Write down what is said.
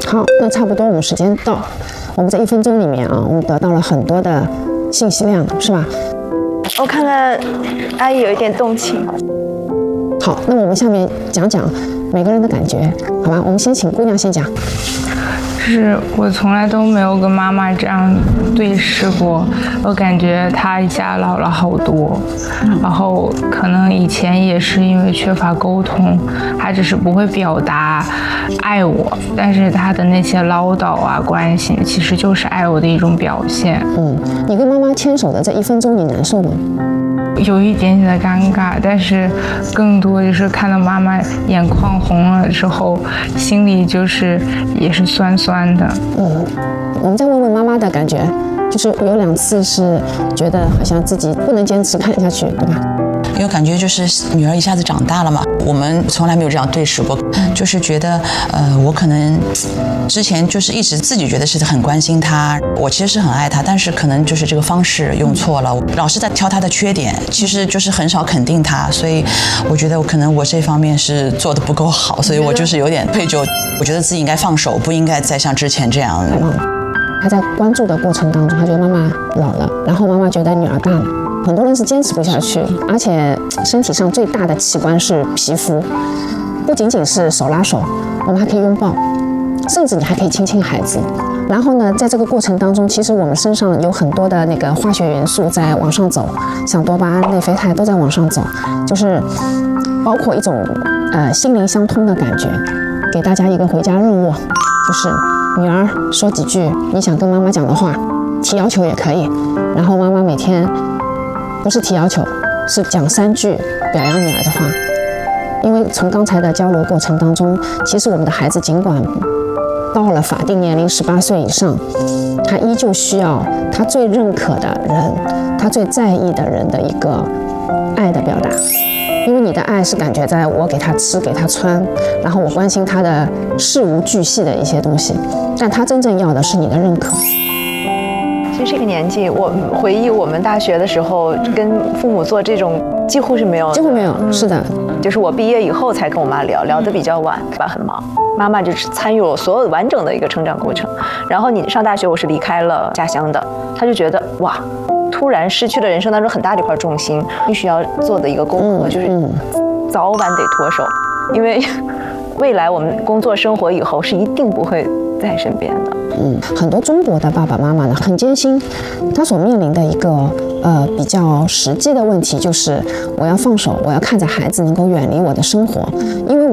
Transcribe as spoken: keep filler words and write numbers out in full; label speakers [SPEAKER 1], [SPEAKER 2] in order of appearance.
[SPEAKER 1] 好，那差不多我们时间到，我们这一分钟里面啊，我们得到了很多的信息量，是吧？
[SPEAKER 2] 我看看阿姨有一点动情。
[SPEAKER 1] 好，那我们下面讲讲每个人的感觉，好吧？我们先请姑娘先讲。
[SPEAKER 3] 就是我从来都没有跟妈妈这样对视过，我感觉她一下老了好多，然后可能以前也是因为缺乏沟通，她只是不会表达爱我，但是她的那些唠叨啊、关心，其实就是爱我的一种表现。
[SPEAKER 1] 嗯，你跟妈妈牵手的这一分钟，你难受吗？
[SPEAKER 3] 有一点点的尴尬，但是更多就是看到妈妈眼眶红了之后，心里就是也是酸酸的。
[SPEAKER 1] 嗯，我们再问问妈妈的感觉，就是有两次是觉得好像自己不能坚持看下去，对吧？
[SPEAKER 4] 因为感觉就是女儿一下子长大了嘛，我们从来没有这样对视过，就是觉得呃，我可能之前就是一直自己觉得是很关心她，我其实是很爱她，但是可能就是这个方式用错了，老是在挑她的缺点，其实就是很少肯定她，所以我觉得我可能我这方面是做的不够好，所以我就是有点愧疚，我觉得自己应该放手，不应该再像之前这样。
[SPEAKER 1] 他在关注的过程当中，他觉得妈妈老了，然后妈妈觉得女儿大了。很多人是坚持不下去，而且身体上最大的器官是皮肤，不仅仅是手拉手，我们还可以拥抱，甚至你还可以亲亲孩子。然后呢，在这个过程当中，其实我们身上有很多的那个化学元素在往上走，像多巴胺、内啡肽都在往上走，就是包括一种呃心灵相通的感觉。给大家一个回家任务，就是女儿说几句你想跟妈妈讲的话，提要求也可以，然后妈妈每天不是提要求，是讲三句表扬女儿的话。因为从刚才的交流过程当中，其实我们的孩子尽管到了法定年龄十八岁以上，他依旧需要他最认可的人，他最在意的人的一个爱的表达。因为你的爱是感觉在我给他吃给他穿，然后我关心他的事无巨细的一些东西，但他真正要的是你的认可。
[SPEAKER 2] 其实这个年纪，我回忆我们大学的时候，跟父母做这种几乎是没有的，
[SPEAKER 1] 几乎没有，是的。
[SPEAKER 2] 就是我毕业以后才跟我妈聊，聊得比较晚，吧，很忙。妈妈就是参与我所有完整的一个成长过程。然后你上大学，我是离开了家乡的，他就觉得哇，突然失去了人生当中很大的一块重心，必须要做的一个功课，就是早晚得脱手，因为未来我们工作生活以后是一定不会在身边的。
[SPEAKER 1] 嗯，很多中国的爸爸妈妈呢很艰辛，他所面临的一个呃比较实际的问题就是，我要放手，我要看着孩子能够远离我的生活，因为